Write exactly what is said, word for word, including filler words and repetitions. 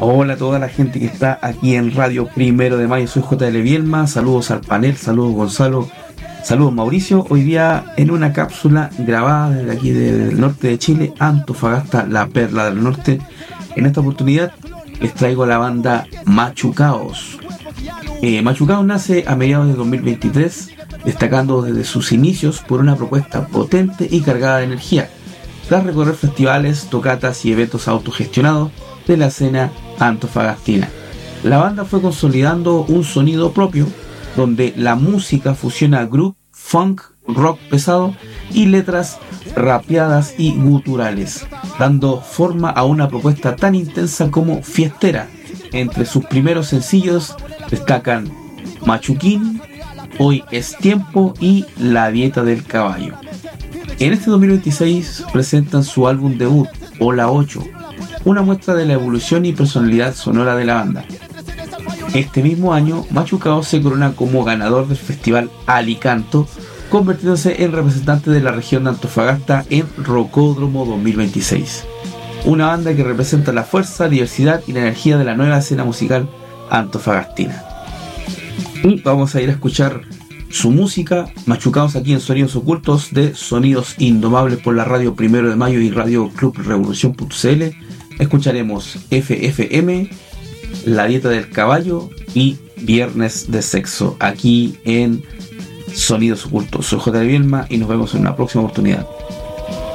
Hola a toda la gente que está aquí en Radio Primero de Mayo, soy J L Bielma, saludos al panel, saludos Gonzalo, saludos Mauricio. Hoy día en una cápsula grabada desde aquí del norte de Chile, Antofagasta, la perla del norte. En esta oportunidad les traigo a la banda Machucaos. Eh, Machucaos nace a mediados de dos mil veintitrés, destacando desde sus inicios por una propuesta potente y cargada de energía, tras recorrer festivales, tocatas y eventos autogestionados de la escena antofagastina. La banda fue consolidando un sonido propio, donde la música fusiona groove, funk, rock pesado y letras rapeadas y guturales, dando forma a una propuesta tan intensa como fiestera. Entre sus primeros sencillos destacan Machuquín, Hoy es Tiempo y La Dieta del Caballo. En este dos mil veintiséis presentan su álbum debut, Hola ocho, una muestra de la evolución y personalidad sonora de la banda. Este mismo año, Machucaos se corona como ganador del festival Alicanto, convirtiéndose en representante de la región de Antofagasta en Rocódromo dos mil veintiséis. Una banda que representa la fuerza, diversidad y la energía de la nueva escena musical antofagastina. Y vamos a ir a escuchar su música, Machucaos, aquí en Sonidos Ocultos de Sonidos Indomables por la Radio Primero de Mayo y Radio Club Revolución punto c l. Escucharemos F F M, La Dieta del Caballo y Viernes de Sexo, aquí en Sonidos Ocultos. Soy J. Bielma y nos vemos en una próxima oportunidad.